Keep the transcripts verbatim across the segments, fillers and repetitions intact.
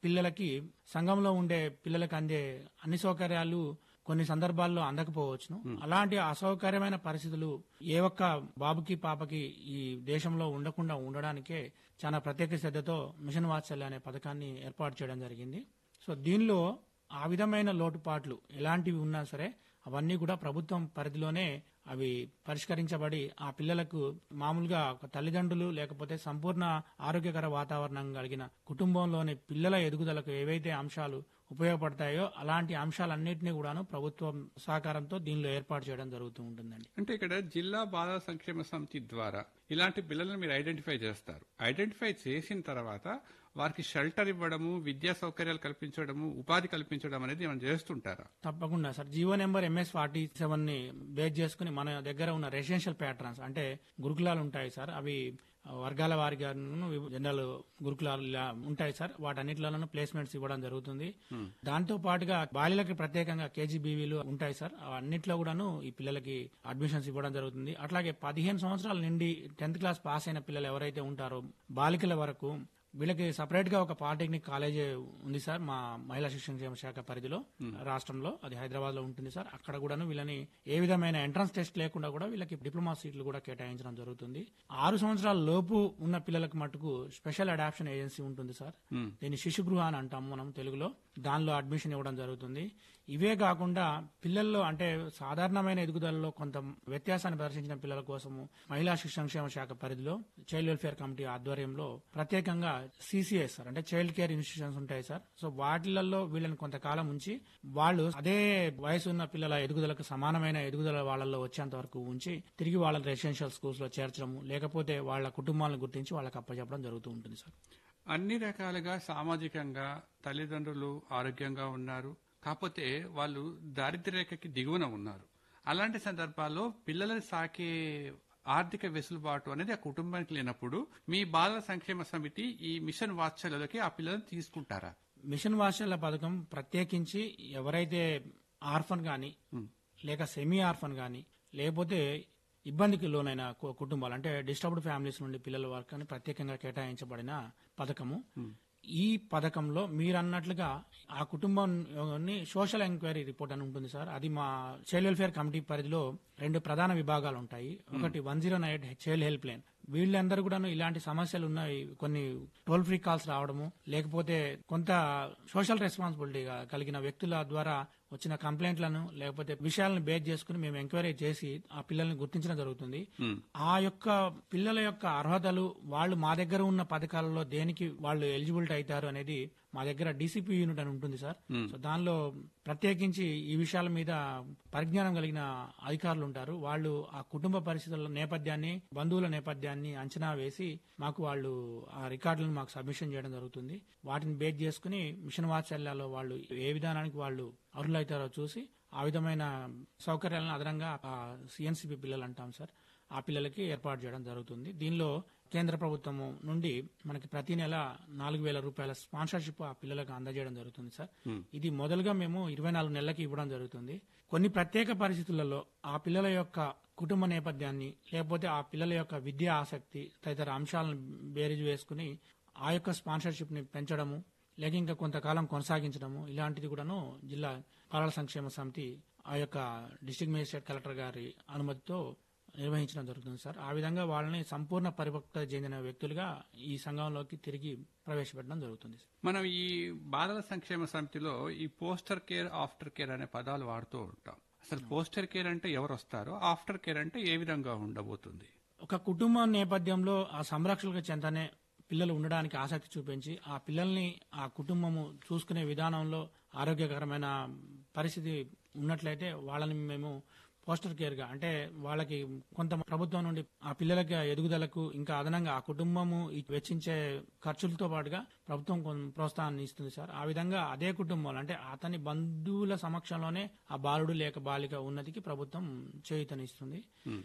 పిల్లలకి సంఘంలో ఉండే పిల్లలకు అందే అన్ని సౌకర్యాలు కొన్ని సందర్భాల్లో అందకపోవచ్చును. అలాంటి అసౌకర్యమైన పరిస్థితులు ఏ ఒక్క బాబుకి పాపకి ఈ దేశంలో ఉండకుండా ఉండడానికే చాలా ప్రత్యేక శ్రద్ధతో మిషన్ వాత్సల్య అనే పథకాన్ని ఏర్పాటు చేయడం జరిగింది. సో దీనిలో ఆ విధమైన లోటుపాట్లు ఎలాంటివి ఉన్నా సరే అవన్నీ కూడా ప్రభుత్వం పరిధిలోనే అవి పరిష్కరించబడి ఆ పిల్లలకు మామూలుగా ఒక తల్లిదండ్రులు లేకపోతే సంపూర్ణ ఆరోగ్యకర వాతావరణం కలిగిన కుటుంబంలోని పిల్లల ఎదుగుదలకు ఏవైతే అంశాలు ఉపయోగపడతాయో అలాంటి అంశాలన్నింటినీ కూడాను ప్రభుత్వం సహకారంతో దీనిలో ఏర్పాటు చేయడం జరుగుతూ ఉంటుందండి. అంటే ఇక్కడ జిల్లా బాల సంక్షేమ సమితి ద్వారా ఇలాంటి పిల్లలను మీరు ఐడెంటిఫై చేస్తారు. ఐడెంటిఫై చేసిన తర్వాత వారికి షెల్టర్ ఇవ్వడము, విద్యా సౌకర్యాలు కల్పించడము, ఉపాధి కల్పించడం అనేది ఏమైనా చేస్తుంటారా? తప్పకుండా sir. GO number MS forty seven ని బేస్ చేసుకుని మన దగ్గర ఉన్న రెసిడెన్షియల్ ప్యాటర్న్స్ అంటే గురుకులాలు ఉంటాయి సార్. అవి వర్గాల వారిగా జనరల్ గురుకులాలు ఇలా ఉంటాయి సార్. వాటన్నిటిలోనూ ప్లేస్మెంట్స్ ఇవ్వడం జరుగుతుంది. దాంతో పాటుగా బాలిలకి ప్రత్యేకంగా కేజీబీవీలు ఉంటాయి సార్. అన్నిట్లో కూడాను ఈ పిల్లలకి అడ్మిషన్స్ ఇవ్వడం జరుగుతుంది. అట్లాగే పదిహేను సంవత్సరాల నుండి టెన్త్ క్లాస్ పాస్ అయిన పిల్లలు ఎవరైతే ఉంటారో బాలికల వరకు వీళ్ళకి సపరేట్ గా ఒక పాలిటెక్నిక్ కాలేజ్ ఉంది సార్ మా మహిళా శిక్షణ శాఖ పరిధిలో రాష్ట్రంలో. అది హైదరాబాద్ లో ఉంటుంది సార్. అక్కడ కూడాను వీళ్ళని ఏ విధమైన ఎంట్రన్స్ టెస్ట్ లేకుండా కూడా వీళ్ళకి డిప్లొమా సీట్లు కూడా కేటాయించడం జరుగుతుంది. ఆరు సంవత్సరాల లోపు ఉన్న పిల్లలకు మటుకు స్పెషల్ అడాప్షన్ ఏజెన్సీ ఉంటుంది సార్. దీన్ని శిశు గృహ అని అంటాం మనం తెలుగులో. దానిలో అడ్మిషన్ ఇవ్వడం జరుగుతుంది. ఇవే కాకుండా పిల్లల్లో అంటే సాధారణమైన ఎదుగుదలలో కొంత వ్యత్యాసాన్ని ప్రదర్శించిన పిల్లల కోసము మహిళా శిశు సంక్షేమ శాఖ పరిధిలో చైల్డ్ వెల్ఫేర్ కమిటీ ఆధ్వర్యంలో ప్రత్యేకంగా సిసిఎస్ సార్ అంటే చైల్డ్ కేర్ ఇన్స్టిట్యూషన్స్ ఉంటాయి సార్. సో వాటిలలో వీళ్ళని కొంతకాలం ఉంచి వాళ్ళు అదే వయసు ఉన్న పిల్లల ఎదుగుదలకు సమానమైన ఎదుగుదల వాళ్ళలో వచ్చేంత వరకు ఉంచి తిరిగి వాళ్ళని రెసిడెన్షియల్ స్కూల్స్ లో చేర్చడము లేకపోతే వాళ్ళ కుటుంబాలను గుర్తించి వాళ్ళకి అప్పచెప్పడం జరుగుతూ ఉంటుంది సార్. అన్ని రకాలుగా సామాజికంగా తల్లిదండ్రులు ఆరోగ్యంగా ఉన్నారు, కాకపోతే వాళ్ళు దారిద్ర్యరేఖకి దిగువన ఉన్నారు. అలాంటి సందర్భాల్లో పిల్లలను సాకే ఆర్థిక వెసులుబాటు అనేది ఆ కుటుంబానికి లేనప్పుడు మీ బాలల సంక్షేమ సమితి ఈ మిషన్ వాత్సల్యలోకి ఆ పిల్లలను తీసుకుంటారా? మిషన్ వాత్సల్య పథకం ప్రత్యేకించి ఎవరైతే ఆర్ఫన్ గాని లేక సెమీ ఆర్ఫన్ గాని లేకపోతే ఇబ్బందికి లోనైన కుటుంబాలు అంటే డిస్టర్బ్డ్ ఫ్యామిలీస్ నుండి పిల్లల వరకు అని ప్రత్యేకంగా కేటాయించబడిన పథకము. ఈ పథకంలో మీరు అన్నట్లుగా ఆ కుటుంబాన్ని సోషల్ ఎంక్వైరీ రిపోర్ట్ అని ఉంటుంది సార్. అది మా చైల్డ్ వెల్ఫేర్ కమిటీ పరిధిలో రెండు ప్రధాన విభాగాలు ఉంటాయి. ఒకటి one zero nine child help line. వీళ్ళందరూ కూడా ఇలాంటి సమస్యలు ఉన్నాయి, కొన్ని టోల్ ఫ్రీ కాల్స్ రావడము లేకపోతే కొంత సోషల్ రెస్పాన్సిబిలిటీ కలిగిన వ్యక్తుల ద్వారా వచ్చిన కంప్లైంట్లను లేకపోతే విషయాలను బేస్ చేసుకుని మేము ఎంక్వైరీ చేసి ఆ పిల్లల్ని గుర్తించడం జరుగుతుంది. ఆ యొక్క పిల్లల యొక్క అర్హతలు వాళ్ళు మా దగ్గర ఉన్న పథకాలలో దేనికి వాళ్ళు ఎలిజిబిలిటీ అవుతారు అనేది మా దగ్గర డీసీపీ యూనిట్ అని ఉంటుంది సార్. సో దానిలో ప్రత్యేకించి ఈ విషయాల మీద పరిజ్ఞానం కలిగిన అధికారులు ఉంటారు. వాళ్ళు ఆ కుటుంబ పరిస్థితుల నేపథ్యాన్ని బంధువుల నేపథ్యాన్ని అంచనా వేసి మాకు వాళ్ళు ఆ రికార్డులను మాకు సబ్మిషన్ చేయడం జరుగుతుంది. వాటిని బేస్ చేసుకుని మిషన్ వాత్సల్యాలో వాళ్ళు ఏ విధానానికి వాళ్ళు అర్హులవుతారో చూసి ఆ విధమైన సౌకర్యాలను అదనంగా సిఎన్సిపి పిల్లలు అంటాం సార్, ఆ పిల్లలకి ఏర్పాటు చేయడం జరుగుతుంది. దీనిలో కేంద్ర ప్రభుత్వము నుండి మనకి ప్రతి నెల నాలుగు వేల రూపాయల స్పాన్సర్షిప్ ఆ పిల్లలకు అందజేయడం జరుగుతుంది సార్. ఇది మొదలుగా మేము ఇరవై నాలుగు నెలలకి ఇవ్వడం జరుగుతుంది. కొన్ని ప్రత్యేక పరిస్థితులలో ఆ పిల్లల యొక్క కుటుంబ నేపథ్యాన్ని లేకపోతే ఆ పిల్లల యొక్క విద్యా ఆసక్తి తదితర అంశాలను బేరీజు వేసుకుని ఆ యొక్క స్పాన్సర్షిప్ ని పెంచడము లేక ఇంకా కొంతకాలం కొనసాగించడము ఇలాంటిది కూడాను జిల్లా బాలల సంక్షేమ సమితి ఆ యొక్క డిస్ట్రిక్ట్ మేజిస్ట్రేట్ కలెక్టర్ గారి అనుమతితో నిర్వహించడం జరుగుతుంది సార్. ఆ విధంగా వాళ్ళని సంపూర్ణ పరిపక్వత చెందిన వ్యక్తులుగా ఈ సంఘంలోకి తిరిగి ప్రవేశపెట్టడం జరుగుతుంది. మనం ఈ బాలల సంక్షేమ సమితిలో ఈ పోస్టర్ కేర్, ఆఫ్టర్ కేర్ అనే పదాలు వాడుతూ ఉంటాం. అసలు పోస్టర్ కేర్ అంటే ఎవరు వస్తారో, ఆఫ్టర్ కేర్ అంటే ఏ విధంగా ఉండబోతుంది? ఒక కుటుంబ నేపథ్యంలో ఆ సంరక్షకులకు చెంతనే పిల్లలు ఉండడానికి ఆసక్తి చూపించి ఆ పిల్లల్ని ఆ కుటుంబము చూసుకునే విధానంలో ఆరోగ్యకరమైన పరిస్థితి ఉన్నట్లయితే వాళ్ళని మేము పోస్టర్ కేర్ గా అంటే వాళ్ళకి కొంత ప్రభుత్వం నుండి ఆ పిల్లలకి ఎదుగుదలకు ఇంకా అదనంగా ఆ కుటుంబము వెచ్చించే ఖర్చులతో పాటుగా ప్రభుత్వం ప్రోత్సాహాన్ని ఇస్తుంది సార్. ఆ విధంగా అదే కుటుంబంలో అంటే అతని బంధువుల సమక్షంలోనే ఆ బాలుడు లేక బాలిక ఉన్నతికి ప్రభుత్వం చేయూతనిస్తుంది.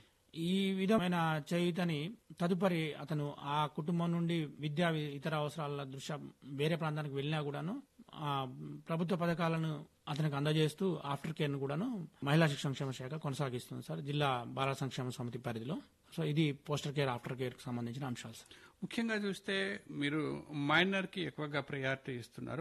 ఈ విధమైన చేయూతని తదుపరి అతను ఆ కుటుంబం నుండి విద్యా ఇతర అవసరాల దృష్ట్యా వేరే ప్రాంతానికి వెళ్ళినా కూడాను ఆ ప్రభుత్వ పథకాలను అతనికి అందజేస్తూ ఆఫ్టర్ కేర్ ను కూడాను మహిళా శిశు సంక్షేమ శాఖ కొనసాగిస్తుంది సార్ జిల్లా బాల సంక్షేమ సమితి పరిధిలో. సో ఇది పోస్టర్ కేర్, ఆఫ్టర్ కేర్ కి సంబంధించిన అంశాలు సార్. ముఖ్యంగా చూస్తే మీరు మైనర్ కి ఎక్కువగా ప్రయారిటీ ఇస్తున్నారు.